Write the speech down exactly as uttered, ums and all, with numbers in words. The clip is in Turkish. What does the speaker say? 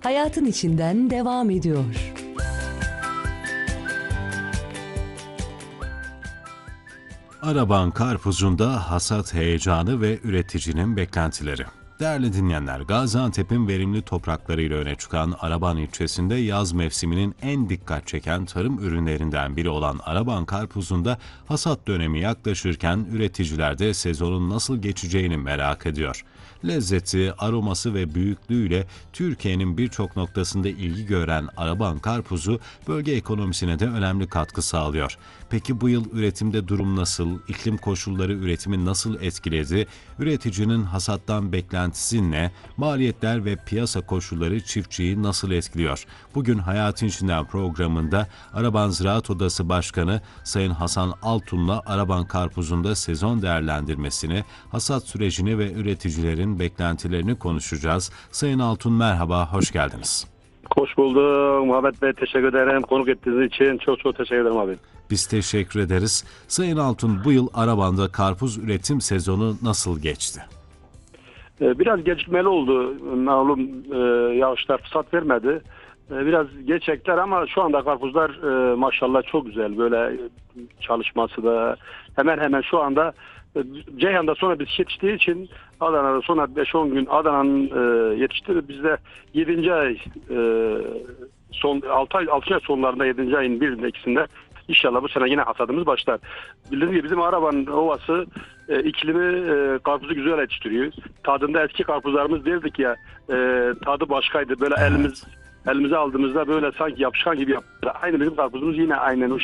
hayatın içinden devam ediyor. Araban karpuzunda hasat heyecanı ve üreticinin beklentileri. Değerli dinleyenler, Gaziantep'in verimli topraklarıyla öne çıkan Araban ilçesinde yaz mevsiminin en dikkat çeken tarım ürünlerinden biri olan Araban karpuzunda hasat dönemi yaklaşırken üreticiler de sezonun nasıl geçeceğini merak ediyor. Lezzeti, aroması ve büyüklüğüyle Türkiye'nin birçok noktasında ilgi gören Araban karpuzu bölge ekonomisine de önemli katkı sağlıyor. Peki bu yıl üretimde durum nasıl? İklim koşulları üretimi nasıl etkiledi? Üreticinin hasattan beklentisi ne? Maliyetler ve piyasa koşulları çiftçiyi nasıl etkiliyor? Bugün Hayatın İçinden programında Araban Ziraat Odası Başkanı Sayın Hasan Altun'la Araban karpuzunda sezon değerlendirmesini, hasat sürecini ve üreticilerin beklentilerini konuşacağız. Sayın Altun merhaba, hoş geldiniz. Hoş bulduk Muhammed Bey, teşekkür ederim. Konuk ettiğiniz için çok çok teşekkür ederim abi. Biz teşekkür ederiz. Sayın Altun, bu yıl Araban'da karpuz üretim sezonu nasıl geçti? Biraz gecikmeli oldu. Malum yağışlar fırsat vermedi. Biraz geç ekler ama şu anda karpuzlar maşallah çok güzel. Böyle çalışması da hemen hemen şu anda Ceyhan'da sonra biz yetiştiği için Adana'da sonra beş on gün Adana'nın yetiştiği bizde yedinci ay son altı ay altı ay sonlarında yedinci ayın birinde ikisinde İnşallah bu sene yine hasadımız başlar. Bildiğiniz gibi bizim Araban Ovası e, iklimi e, karpuzu güzel yetiştiriyor. Tadında eski karpuzlarımız derdik ya, e, tadı başkaydı. Böyle evet. elimiz elimize aldığımızda böyle sanki yapışkan gibi yaptı. Aynı bizim karpuzumuz yine aynen o